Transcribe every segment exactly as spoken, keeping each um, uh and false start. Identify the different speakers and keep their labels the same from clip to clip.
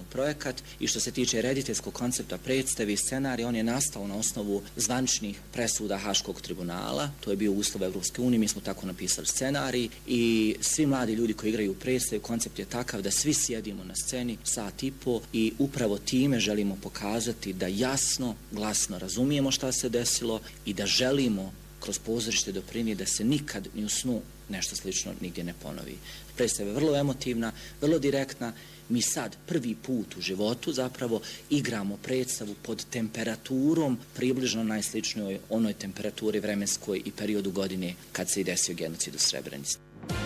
Speaker 1: projekat i što se tiče rediteljskog koncepta predstave i scenarija, on je nastao na osnovu zvaničnih presuda Haškog tribunala, to je bio uslov Evropske unije, mi smo tako napisali scenarij i svi mladi ljudi koji igraju predstave, koncept je takav da svi sjedimo na sceni sat i po i upravo time želimo pokazati da jasno, glasno razumijemo šta se desilo i da želimo kroz pozorište doprinijeti da se nikad ni u snu nešto slično nigdje ne ponovi. Predstava je vrlo emotivna, vrlo direktna. Mi sad prvi put u životu zapravo igramo predstavu pod temperaturom približno najsličnoj onoj temperaturi vremenskoj i periodu godine kad se i desio genocid u Srebrenici.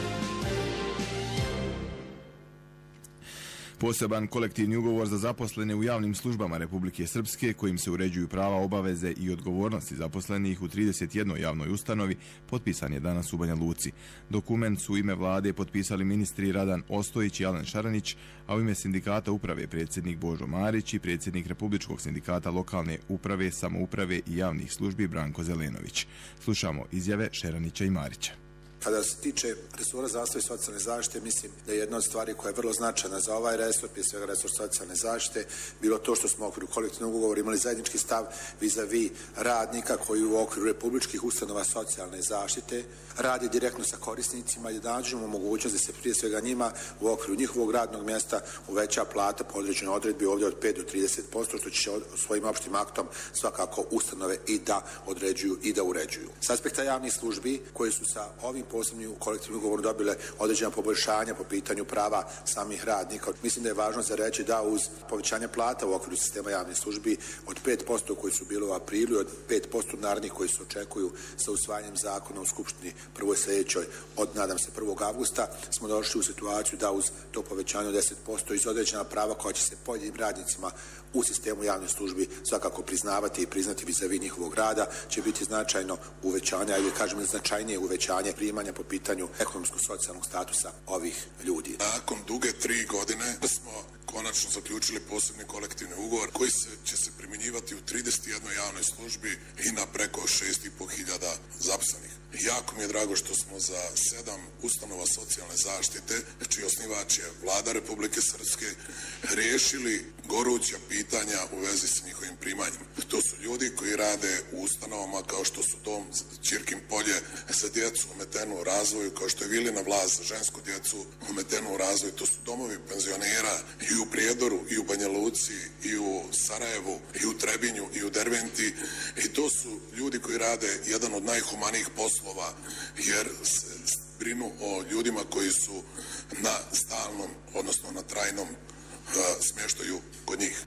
Speaker 2: Poseban kolektivni ugovor za zaposlene u javnim službama Republike Srpske, kojim se uređuju prava, obaveze i odgovornosti zaposlenih u trideset jednoj javnoj ustanovi, potpisan je danas u Banja Luci. Dokument su u ime vlade potpisali ministri Radan Ostojić i Alen Šaranić, a u ime sindikata uprave predsjednik Božo Marić i predsjednik Republičkog sindikata lokalne uprave, samouprave i javnih službi Branko Zelenović. Slušamo izjave Šeranića i Marića.
Speaker 3: Kada se tiče resora zdravstva i socijalne zaštite, mislim da je jedna od stvari koja je vrlo značajna za ovaj resor, prije svega resor socijalne zaštite, bilo to što smo u okviru kolektivnog ugovora imali zajednički stav vis-a-vis radnika koji u okviru republičkih ustanova socijalne zaštite radi direktno sa korisnicima i da nađemo mogućnost da se prije svega njima u okviru njihovog radnog mjesta uveća plata po određenoj odredbi ovdje od pet do trideset posto, što će svojim opštim aktom svakako ustanove i da određuju i da uređuju. S aspekta javnih službi koje su sa ovim posebnim kolektivnim ugovorom dobile određena poboljšanja po pitanju prava samih radnika. Mislim da je važno za reći da uz povećanje plata u okviru sistema javnih službi od pet posto koji su bili u aprilu i od pet posto narednih koji se očekuju sa usvajanjem zakona u Skupštini prvoj sljedećoj od, nadam se, prvog avgusta, smo došli u situaciju da uz to povećanje od deset posto iz određena prava koja će se pojedinim radnicima u sistemu javnih službi svakako priznavati i priznati vis-a-vis njihovog rada, će biti značajno uvećanje, ili kažemo značajnije uvećanje primanja po pitanju ekonomsko-socijalnog statusa ovih ljudi.
Speaker 4: Nakon duge tri godine smo konačno zaključili posebni kolektivni ugovor koji se, će se primjenjivati u trideset jednoj javnoj službi i na preko šest i po hiljada zaposlenih. Jako mi je drago što smo za sedam ustanova socijalne zaštite, čiji osnivač je Vlada Republike Srpske, riješili goruća pitanja u vezi s njihovim primanjima. To su ljudi koji rade u ustanovama kao što su dom Ćirkin polje za djecu ometenu u razvoju, kao što je Vilina vlast za žensku djecu ometenu u razvoju. To su domovi penzionera i u Prijedoru, i u Banja Luci, i u Sarajevu, i u Trebinju, i u Derventi. I to su ljudi koji rade jedan od najhumanijih poslova, jer se brinu o ljudima koji su na stalnom, odnosno na trajnom uh, smještaju kod njih.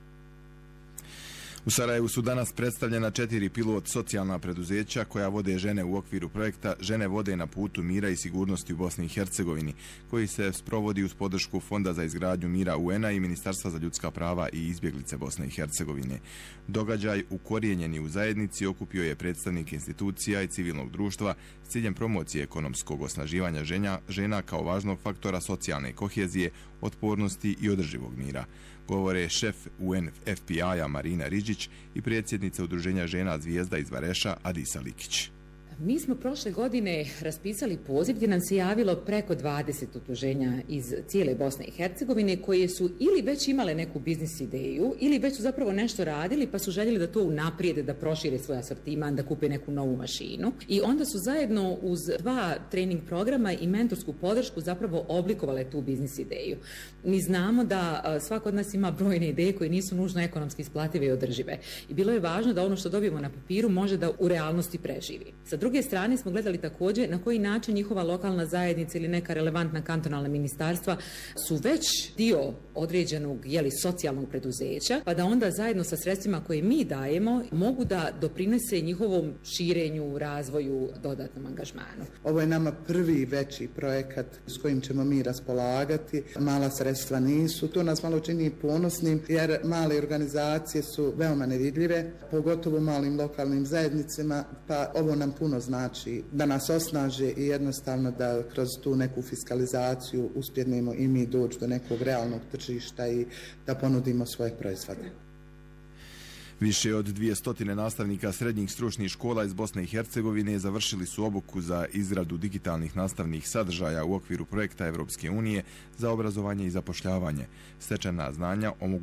Speaker 2: U Sarajevu su danas predstavljena četiri pilot socijalna preduzeća koja vode žene u okviru projekta Žene vode na putu mira i sigurnosti u Bosni i Hercegovini, koji se sprovodi uz podršku Fonda za izgradnju mira U N-a i Ministarstva za ljudska prava i izbjeglice Bosne i Hercegovine. Događaj ukorijenjeni u zajednici okupio je predstavnike institucija i civilnog društva s ciljem promocije ekonomskog osnaživanja ženja, žena kao važnog faktora socijalne kohezije, otpornosti i održivog mira. Govore šef U N F P A-a Marina Riđić i predsjednica Udruženja žena Zvijezda iz Vareša Adisa Likić.
Speaker 5: Mi smo prošle godine raspisali poziv gdje nam se javilo preko dvadeset udruženja iz cijele Bosne i Hercegovine koje su ili već imale neku biznis ideju ili već su zapravo nešto radili pa su željeli da to unaprijede, da prošire svoj asortiman, da kupe neku novu mašinu. I onda su zajedno uz dva trening programa i mentorsku podršku zapravo oblikovale tu biznis ideju. Mi znamo da svako od nas ima brojne ideje koje nisu nužno ekonomski isplative i održive. I bilo je važno da ono što dobijemo na papiru može da u realnosti preživi. Sa S druge strane smo gledali također na koji način njihova lokalna zajednica ili neka relevantna kantonalna ministarstva su već dio određenog jeli, socijalnog preduzeća, pa da onda zajedno sa sredstvima koje mi dajemo mogu da doprinese njihovom širenju, razvoju, dodatnom angažmanu.
Speaker 6: Ovo je nama prvi veći projekat s kojim ćemo mi raspolagati. Mala sredstva nisu, to nas malo čini ponosnim jer male organizacije su veoma nevidljive, pogotovo malim lokalnim zajednicama, pa ovo nam puno znači da nas osnaže i jednostavno da kroz tu neku fiskalizaciju uspjenemo i mi doći do nekog realnog tržišta i da ponudimo svoje proizvode.
Speaker 2: Više od dvjesto nastavnika srednjih stručnih škola iz Bosne i Hercegovine završili su obuku za izradu digitalnih nastavnih sadržaja u okviru projekta Evropske unije za obrazovanje i zapošljavanje. Stečena znanja omogućuju